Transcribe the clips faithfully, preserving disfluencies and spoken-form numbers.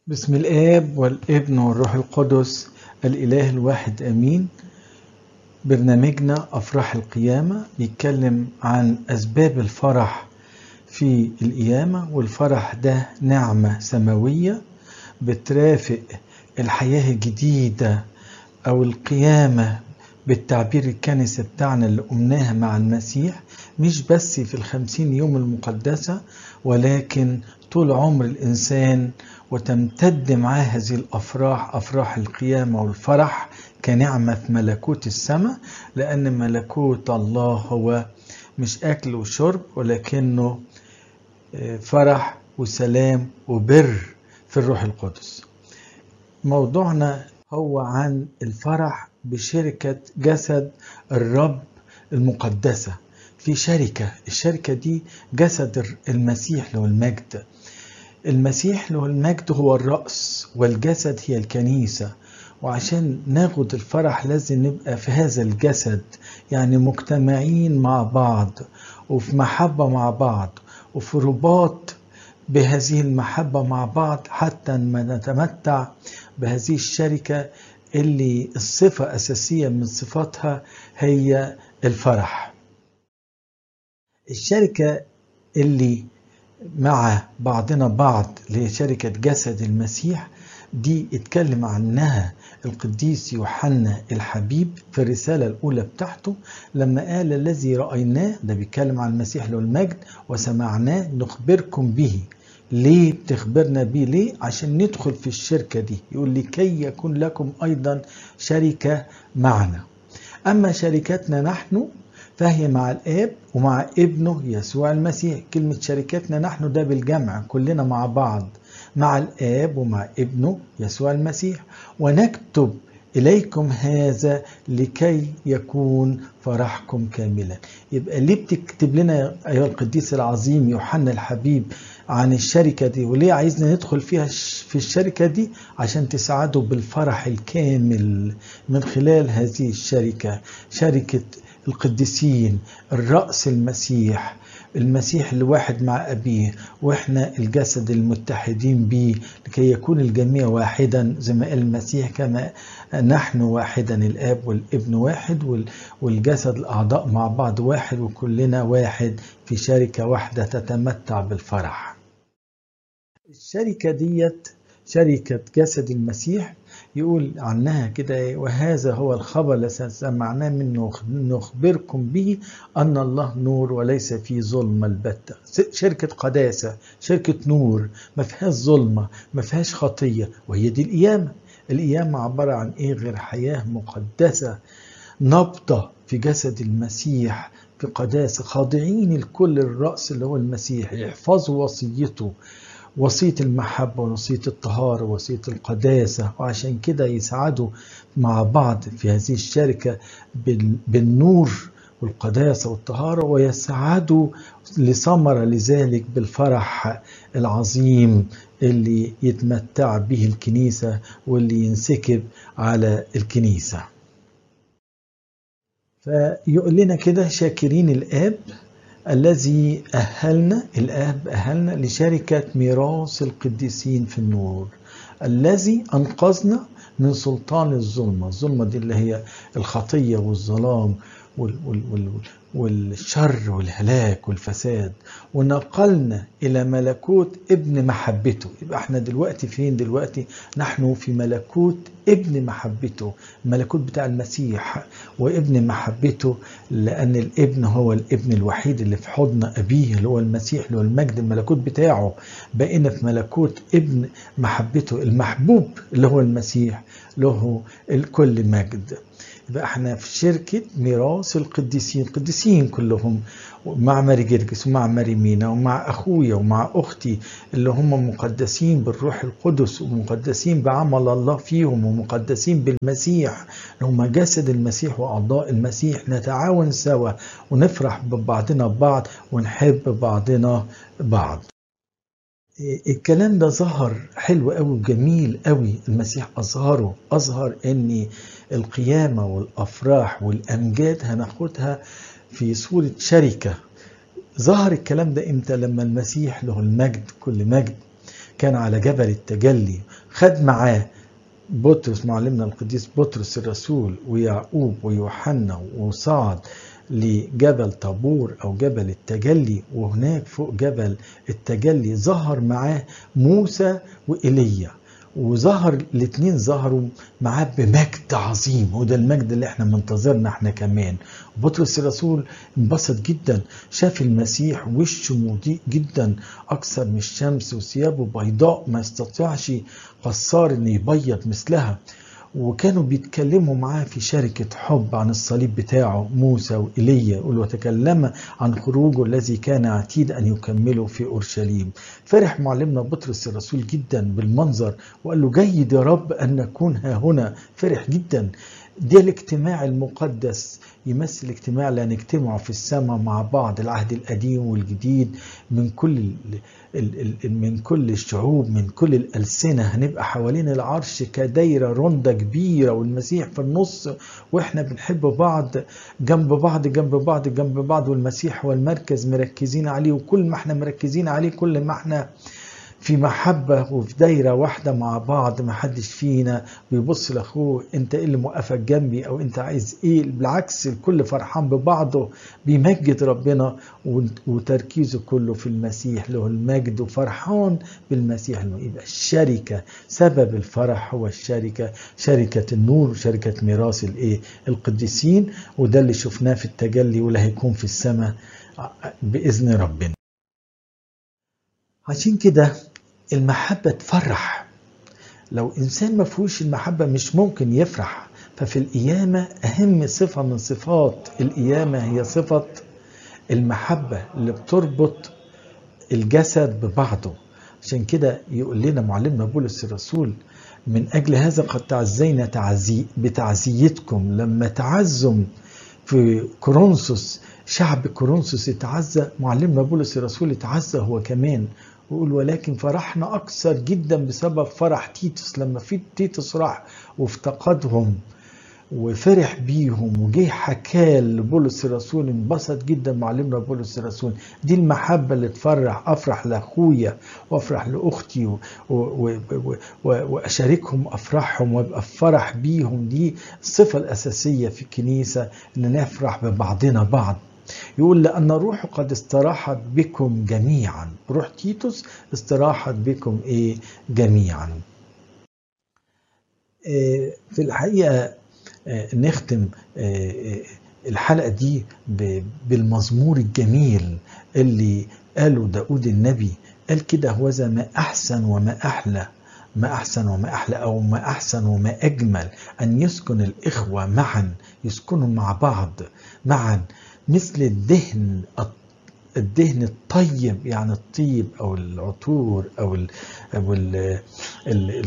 بسم الآب والابن والروح القدس الإله الواحد آمين. برنامجنا أفراح القيامة بيتكلم عن أسباب الفرح في القيامة، والفرح ده نعمة سماوية بترافق الحياة الجديدة أو القيامة بالتعبير الكنسي بتاعنا اللي قمناها مع المسيح، مش بس في الخمسين يوم المقدسة ولكن طول عمر الإنسان، وتمتد معاه هذه الأفراح، أفراح القيامة والفرح كنعمة في ملكوت السماء، لأن ملكوت الله هو مش أكل وشرب ولكنه فرح وسلام وبر في الروح القدس. موضوعنا هو عن الفرح بشركة جسد الرب المقدسة. في شركة، الشركة دي جسد المسيح له المجد. المسيح له المجد هو الرأس والجسد هي الكنيسة، وعشان ناخد الفرح لازم نبقى في هذا الجسد، يعني مجتمعين مع بعض وفي محبة مع بعض وفي رباط بهذه المحبة مع بعض، حتى ما نتمتع بهذه الشركة اللي الصفة أساسية من صفاتها هي الفرح. الشركة اللي مع بعضنا بعض اللي هي شركة جسد المسيح دي اتكلم عنها القديس يوحنا الحبيب في الرسالة الأولى بتاعته لما قال الذي رأيناه، ده بيتكلم عن المسيح له المجد، وسمعناه نخبركم به. ليه بتخبرنا بيه؟ ليه؟ عشان ندخل في الشركة دي. يقول لكي يكون لكم أيضا شركة معنا. أما شركتنا نحن فهي مع الآب ومع ابنه يسوع المسيح. كلمة شركتنا نحن ده بالجمع، كلنا مع بعض مع الآب ومع ابنه يسوع المسيح. ونكتب إليكم هذا لكي يكون فرحكم كاملا. يبقى ليه بتكتب لنا أيها القديس العظيم يوحنا الحبيب عن الشركة دي، وليه عايزنا ندخل فيها في الشركة دي؟ عشان تساعدوا بالفرح الكامل من خلال هذه الشركة، شركة القديسين، الرأس المسيح، المسيح الواحد مع أبيه، وإحنا الجسد المتحدين به لكي يكون الجميع واحدا، زي ما قال المسيح كما نحن واحدا، الآب والابن واحد والجسد الأعضاء مع بعض واحد، وكلنا واحد في شركة واحدة تتمتع بالفرح. الشركة ديت شركة جسد المسيح يقول عنها كده: وهذا هو الخبر الذي سمعناه منه نخبركم به أن الله نور وليس فيه ظلمة البتة. شركة قداسة، شركة نور، ما فيهاش ظلمة، ما فيهاش خطية، وهي دي القيامة. القيامة عبارة عن إيه غير حياة مقدسة نبضة في جسد المسيح في قداسة، خاضعين الكل الرأس اللي هو المسيح، يحفظوا وصيته، وصية المحبة ووصية الطهارة ووصية القداسة، وعشان كده يسعدوا مع بعض في هذه الشركة بالنور والقداسة والطهارة، ويسعدوا لثمرة لذلك بالفرح العظيم اللي يتمتع به الكنيسة واللي ينسكب على الكنيسة. فيقول لنا كده: شاكرين الآب الذي أهلنا، الآب أهلنا لشركة ميراث القديسين في النور، الذي أنقذنا من سلطان الظلمة. الظلمة دي اللي هي الخطية والظلام وال وال وال والشر والهلاك والفساد، ونقلنا إلى ملكوت ابن محبته. يبقى احنا دلوقتي فين؟ دلوقتي نحن في ملكوت ابن محبته، الملكوت بتاع المسيح وابن محبته، لأن الابن هو الابن الوحيد اللي في حضن أبيه اللي هو المسيح له المجد، الملكوت بتاعه. بقينا في ملكوت ابن محبته، المحبوب اللي هو المسيح له الكل مجد. يبقى احنا في شركة ميراث القديسين، القديسين كلهم، مع ماري جرجس ومع ماري مينا ومع أخويا ومع أختي اللي هم مقدسين بالروح القدس ومقدسين بعمل الله فيهم ومقدسين بالمسيح، هم جسد المسيح وأعضاء المسيح. نتعاون سوا ونفرح ببعضنا ببعض ونحب بعضنا بعض. الكلام ده ظهر حلو قوي وجميل قوي، المسيح أظهره، أظهر أن القيامة والأفراح والأمجاد هناخدها في صورة شركة. ظهر الكلام ده إمتى؟ لما المسيح له المجد كل مجد كان على جبل التجلي خد معاه بطرس معلمنا القديس بطرس الرسول ويعقوب ويوحنا، وصعد لجبل طابور أو جبل التجلي، وهناك فوق جبل التجلي ظهر معاه موسى وإيليا، وظهر الاثنين ظهروا معاه بمجد عظيم، وده المجد اللي احنا منتظرنا احنا كمان. بطرس الرسول انبسط جدا، شاف المسيح وشه مضيء جدا اكثر من الشمس، وثيابه بيضاء ما استطاعش قصار ان يبيض مثلها، وكانوا بيتكلموا معاه في شركة حب عن الصليب بتاعه موسى وإيليا، وتكلم عن خروجه الذي كان عتيد أن يكمله في أورشليم. فرح معلمنا بطرس الرسول جدا بالمنظر، وقال له جيد يا رب أن نكون ها هنا. فرح جدا. ده الاجتماع المقدس، يمثل اجتماع لا نجتمع في السماء مع بعض، العهد القديم والجديد، من كل من كل الشعوب، من كل الألسنة، هنبقى حوالين العرش كدايرة رندة كبيرة، والمسيح في النص، واحنا بنحب بعض جنب بعض جنب بعض جنب بعض، والمسيح هو المركز مركزين عليه، وكل ما احنا مركزين عليه كل ما احنا في محبة وفي دايرة واحدة مع بعض. ما حدش فينا بيبص لاخوه انت ايه اللي موقفك جنبي او انت عايز ايه، بالعكس الكل فرحان ببعضه، بيمجد ربنا، وتركيزه كله في المسيح له المجد، وفرحان بالمسيح. يبقى الشركة، سبب الفرح هو الشركة، شركة النور وشركة ميراث الايه القديسين، وده اللي شفناه في التجلي واللي هيكون في السماء بإذن ربنا. عشان كده المحبة تفرح. لو إنسان ما فيهوش المحبة مش ممكن يفرح. ففي القيامة أهم صفة من صفات القيامة هي صفة المحبة اللي بتربط الجسد ببعضه. عشان كده يقول لنا معلمنا بولس الرسول من أجل هذا قد تعزينا تعزي بتعزيتكم. لما تعزم في كورنثوس، شعب كورنثوس اتعزى، معلمنا بولس الرسول اتعزى هو كمان، ويقول ولكن فرحنا أكثر جدا بسبب فرح تيتوس. لما في تيتوس راح وافتقدهم وفرح بيهم وجه حكاه لبولس الرسول، انبسط جدا معلمنا بولس الرسول. دي المحبة اللي تفرح. أفرح لأخويا وأفرح لأختي و... و... و... و... وأشاركهم أفرحهم وأبقى فرح بيهم. دي الصفة الأساسية في الكنيسة، إن نفرح ببعضنا بعض. يقول لأن روح قد استراحت بكم جميعا. روح تيتوس استراحت بكم إيه جميعا. إيه في الحقيقة إيه نختم إيه الحلقة دي بالمزمور الجميل اللي قاله داود النبي. قال كده هوذا ما أحسن وما أحلى، ما أحسن وما أحلى أو ما أحسن وما أجمل أن يسكن الإخوة معا، يسكنوا مع بعض معا مثل الدهن الدهن الطيب، يعني الطيب أو العطور أو ال أو ال ال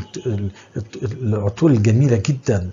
العطور الجميلة جدا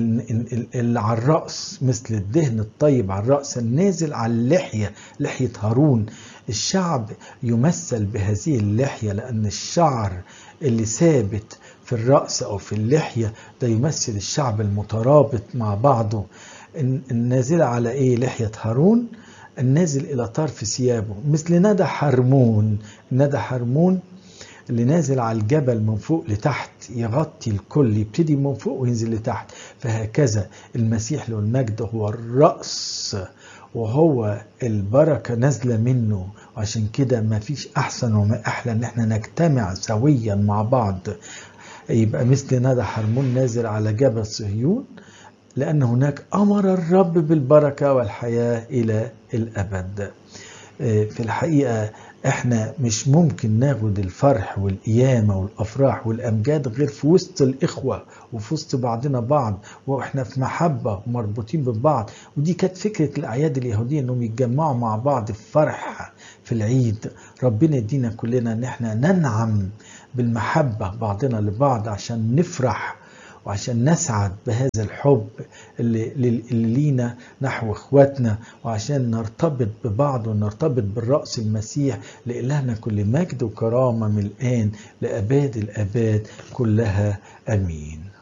اللي على الرأس، مثل الدهن الطيب على الرأس النازل على اللحية، لحية هارون. الشعب يمثل بهذه اللحية، لأن الشعر اللي ثابت في الرأس أو في اللحية ده يمثل الشعب المترابط مع بعضه. النازل على إيه؟ لحية هارون، النازل إلى طرف ثيابه، مثل ندى حرمون. ندى حرمون اللي نازل على الجبل من فوق لتحت، يغطي الكل، يبتدي من فوق وينزل لتحت. فهكذا المسيح له المجد هو الرأس، وهو البركة نازلة منه. وعشان كده ما فيش أحسن وما أحلى إن احنا نجتمع سويا مع بعض. يبقى مثل ندى حرمون نازل على جبل صهيون، لأن هناك أمر الرب بالبركة والحياة إلى الأبد. في الحقيقة احنا مش ممكن ناخد الفرح والقيامة والأفراح والأمجاد غير في وسط الإخوة وفي وسط بعضنا بعض، واحنا في محبة ومربوطين ببعض. ودي كانت فكرة الأعياد اليهودية، انهم يتجمعوا مع بعض في فرح في العيد. ربنا يدينا كلنا ان احنا ننعم بالمحبة بعضنا لبعض عشان نفرح وعشان نسعد بهذا الحب اللي, اللي لينا نحو اخواتنا، وعشان نرتبط ببعض ونرتبط بالرأس المسيح. لإلهنا كل مجد وكرامة من الآن لأباد الآباد كلها. أمين.